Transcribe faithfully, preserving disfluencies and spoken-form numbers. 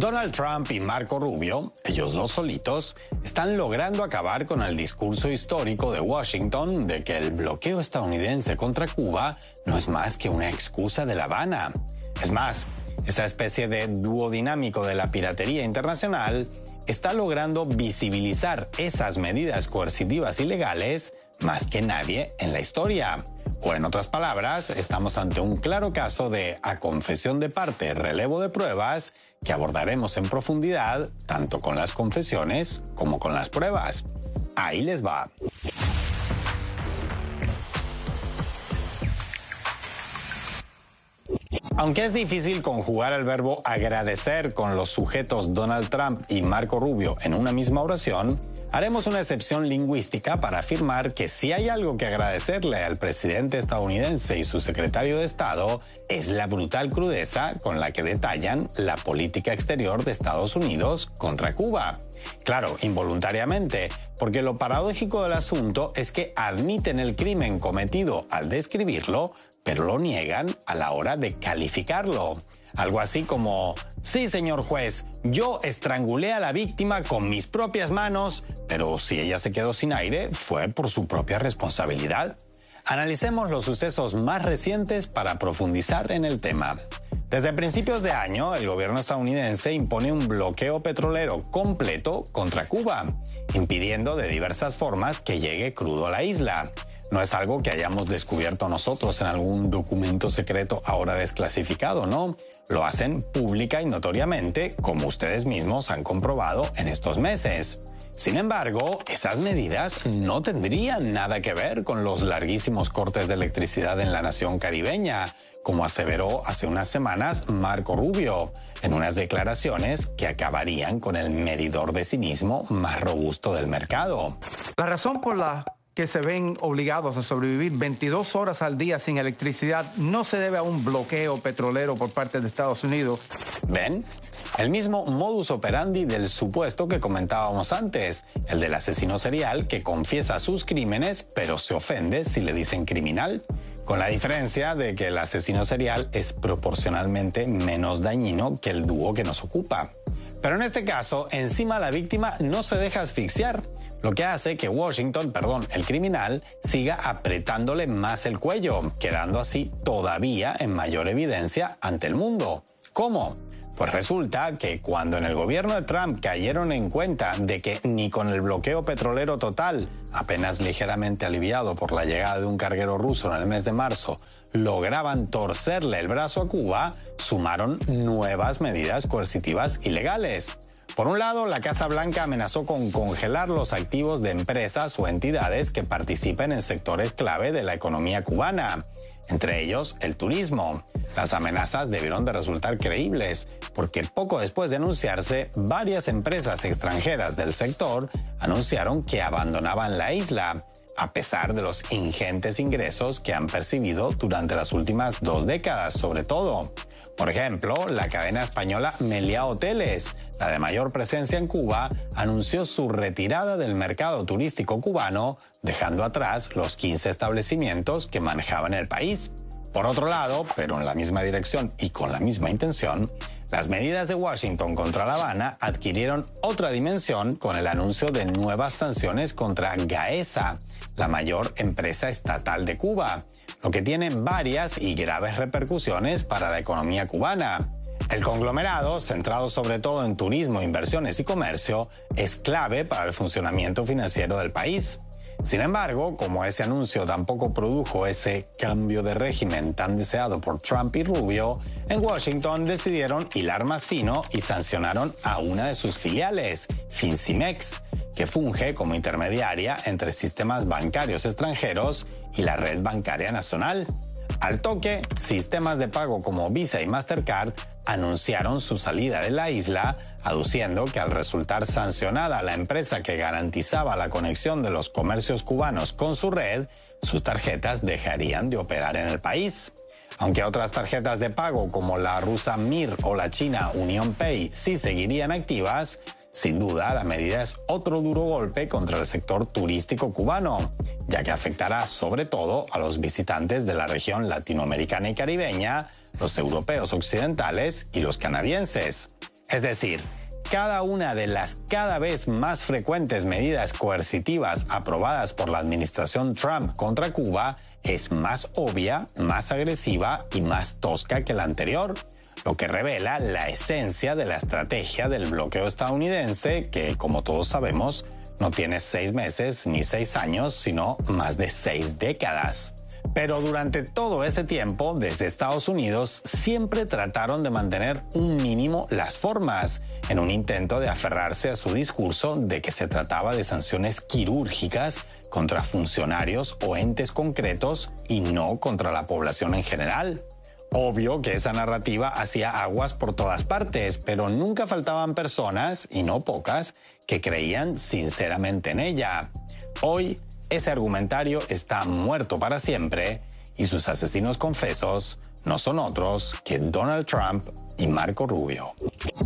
Donald Trump y Marco Rubio, ellos dos solitos, están logrando acabar con el discurso histórico de Washington de que el bloqueo estadounidense contra Cuba no es más que una excusa de La Habana. Es más, esa especie de dúo dinámico de la piratería internacional está logrando visibilizar esas medidas coercitivas ilegales más que nadie en la historia. O en otras palabras, estamos ante un claro caso de a confesión de parte, relevo de pruebas, que abordaremos en profundidad tanto con las confesiones como con las pruebas. Ahí les va. Aunque es difícil conjugar el verbo agradecer con los sujetos Donald Trump y Marco Rubio en una misma oración, haremos una excepción lingüística para afirmar que si hay algo que agradecerle al presidente estadounidense y su secretario de Estado es la brutal crudeza con la que detallan la política exterior de Estados Unidos contra Cuba. Claro, involuntariamente, porque lo paradójico del asunto es que admiten el crimen cometido al describirlo, pero lo niegan a la hora de calificarlo. Algo así como, sí señor juez, yo estrangulé a la víctima con mis propias manos, pero si ella se quedó sin aire, fue por su propia responsabilidad. Analicemos los sucesos más recientes para profundizar en el tema. Desde principios de año, el gobierno estadounidense impone un bloqueo petrolero completo contra Cuba, impidiendo de diversas formas que llegue crudo a la isla. No es algo que hayamos descubierto nosotros en algún documento secreto ahora desclasificado, ¿no? Lo hacen pública y notoriamente, como ustedes mismos han comprobado en estos meses. Sin embargo, esas medidas no tendrían nada que ver con los larguísimos cortes de electricidad en la nación caribeña, como aseveró hace unas semanas Marco Rubio, en unas declaraciones que acabarían con el medidor de cinismo más robusto del mercado. La razón por la que se ven obligados a sobrevivir veintidós horas al día sin electricidad no se debe a un bloqueo petrolero por parte de Estados Unidos. ¿Ven? El mismo modus operandi del supuesto que comentábamos antes, el del asesino serial que confiesa sus crímenes pero se ofende si le dicen criminal, con la diferencia de que el asesino serial es proporcionalmente menos dañino que el dúo que nos ocupa. Pero en este caso, encima la víctima no se deja asfixiar, lo que hace que Washington, perdón, el criminal, siga apretándole más el cuello, quedando así todavía en mayor evidencia ante el mundo. ¿Cómo? Pues resulta que cuando en el gobierno de Trump cayeron en cuenta de que ni con el bloqueo petrolero total, apenas ligeramente aliviado por la llegada de un carguero ruso en el mes de marzo, lograban torcerle el brazo a Cuba, sumaron nuevas medidas coercitivas ilegales. Por un lado, la Casa Blanca amenazó con congelar los activos de empresas o entidades que participen en sectores clave de la economía cubana, entre ellos el turismo. Las amenazas debieron de resultar creíbles, porque poco después de anunciarse, varias empresas extranjeras del sector anunciaron que abandonaban la isla, a pesar de los ingentes ingresos que han percibido durante las últimas dos décadas, sobre todo. Por ejemplo, la cadena española Meliá Hoteles, la de mayor presencia en Cuba, anunció su retirada del mercado turístico cubano, dejando atrás los quince establecimientos que manejaban el país. Por otro lado, pero en la misma dirección y con la misma intención, las medidas de Washington contra La Habana adquirieron otra dimensión con el anuncio de nuevas sanciones contra Gaesa, la mayor empresa estatal de Cuba, lo que tiene varias y graves repercusiones para la economía cubana. El conglomerado, centrado sobre todo en turismo, inversiones y comercio, es clave para el funcionamiento financiero del país. Sin embargo, como ese anuncio tampoco produjo ese cambio de régimen tan deseado por Trump y Rubio, en Washington decidieron hilar más fino y sancionaron a una de sus filiales, Fincimex, que funge como intermediaria entre sistemas bancarios extranjeros y la red bancaria nacional. Al toque, sistemas de pago como Visa y Mastercard anunciaron su salida de la isla, aduciendo que al resultar sancionada la empresa que garantizaba la conexión de los comercios cubanos con su red, sus tarjetas dejarían de operar en el país. Aunque otras tarjetas de pago como la rusa Mir o la china Union Pay sí seguirían activas, sin duda la medida es otro duro golpe contra el sector turístico cubano, ya que afectará sobre todo a los visitantes de la región latinoamericana y caribeña, los europeos occidentales y los canadienses. Es decir, cada una de las cada vez más frecuentes medidas coercitivas aprobadas por la administración Trump contra Cuba es más obvia, más agresiva y más tosca que la anterior, lo que revela la esencia de la estrategia del bloqueo estadounidense que, como todos sabemos, no tiene seis meses ni seis años, sino más de seis décadas. Pero durante todo ese tiempo, desde Estados Unidos, siempre trataron de mantener un mínimo las formas, en un intento de aferrarse a su discurso de que se trataba de sanciones quirúrgicas contra funcionarios o entes concretos y no contra la población en general. Obvio que esa narrativa hacía aguas por todas partes, pero nunca faltaban personas, y no pocas, que creían sinceramente en ella. Hoy, ese argumentario está muerto para siempre y sus asesinos confesos no son otros que Donald Trump y Marco Rubio.